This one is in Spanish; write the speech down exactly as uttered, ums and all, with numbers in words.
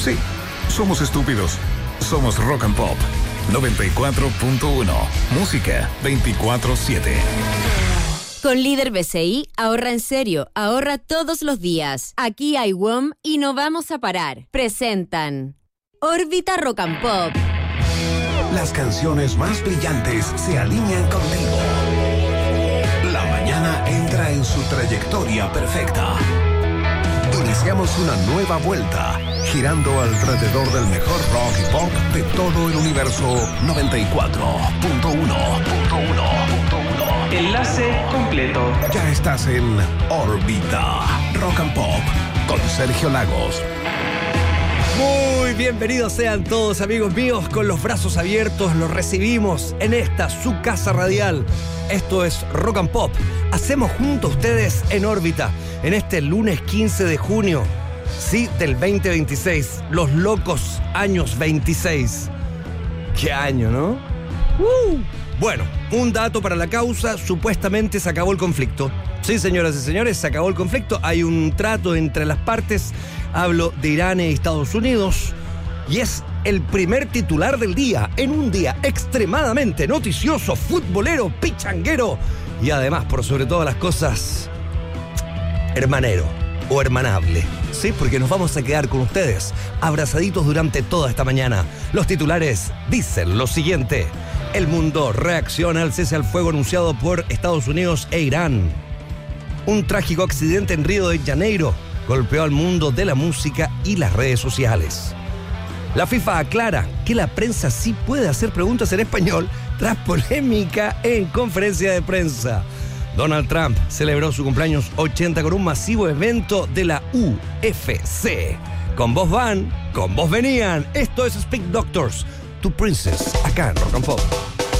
Sí, somos estúpidos. Somos Rock and Pop noventa y cuatro punto uno. Música veinticuatro siete. Con Líder B C I, ahorra en serio, ahorra todos los días. Aquí hay W O M y no vamos a parar. Presentan Órbita Rock and Pop. Las canciones más brillantes se alinean contigo. La mañana entra en su trayectoria perfecta. Iniciamos una nueva vuelta, girando alrededor del mejor rock y pop de todo el universo noventa y cuatro punto uno. Enlace completo. Ya estás en órbita Rock and Pop con Sergio Lagos. Muy bienvenidos sean todos, amigos míos, con los brazos abiertos. Los recibimos en esta, su casa radial. Esto es Rock and Pop. Hacemos junto a ustedes en órbita, en este lunes quince de junio, sí, del veinte veintiséis. Los locos años veintiséis. ¡Qué año!, ¿no? ¡Uh! Bueno, un dato para la causa: supuestamente se acabó el conflicto. Sí, señoras y señores, se acabó el conflicto. Hay un trato entre las partes. Hablo de Irán y Estados Unidos. Y es el primer titular del día, en un día extremadamente noticioso, futbolero, pichanguero y además, por sobre todas las cosas, hermanero o hermanable. Sí, porque nos vamos a quedar con ustedes abrazaditos durante toda esta mañana. Los titulares dicen lo siguiente: el mundo reacciona al cese al fuego anunciado por Estados Unidos e Irán. Un trágico accidente en Río de Janeiro golpeó al mundo de la música y las redes sociales. La FIFA aclara que la prensa sí puede hacer preguntas en español tras polémica en conferencia de prensa. Donald Trump celebró su cumpleaños ochenta con un masivo evento de la U F C. Con vos van, con vos venían. Esto es Speak Doctors, tu princess, acá en Rock and Pop.